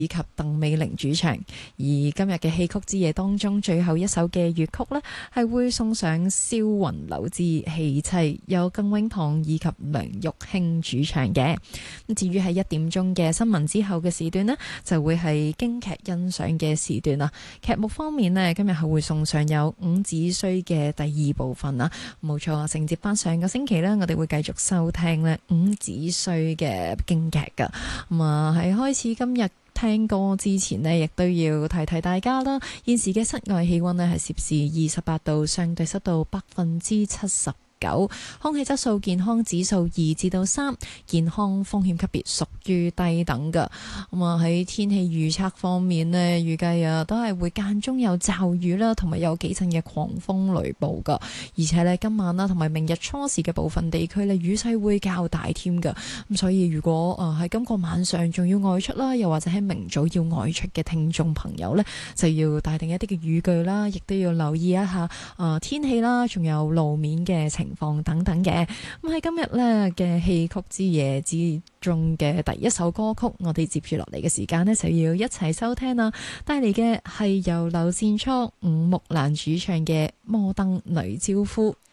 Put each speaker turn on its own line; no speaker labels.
以及鄧美玲主唱。而今日嘅戲曲之夜當中，最後一首嘅粵曲呢，係會送上蕭雲柳之戲妻，由更永堂以及梁玉卿主唱嘅。咁至於喺1點鐘嘅新聞之後嘅時段呢，就會係京劇欣賞嘅時段啦。劇目方面呢，今日係會送上有伍子胥嘅第2部分啦。冇錯，承接翻上個星期呢，我哋會繼續收聽呢伍子胥嘅京劇噶。咁啊，喺開始今日聽歌之前呢，亦都要提提大家啦。現時嘅室外氣溫呢係攝氏28度，相對濕度79%。空氣質素健康指數2至到3，健康風險級別屬於低等㗎。咁啊喺天氣預測方面呢，預計都係會間中有驟雨啦，同埋有幾陣嘅狂風雷暴㗎。而且呢，今晚啦同埋明日初時嘅部分地區呢，雨勢會較大添㗎。咁所以如果喺今個晚上仲要外出啦，又或者喺明早要外出嘅聽眾朋友呢，就要帶定一啲嘅雨具啦，亦都要留意一下天氣啦，仲有路面嘅情況等等嘅。咁喺今日呢嘅戲曲之夜之中嘅第一首歌曲，我哋接住落嚟嘅時間呢，就要一齊收聽啦。帶嚟嘅係由劉善初、伍木蘭主唱嘅《摩登女招夫》。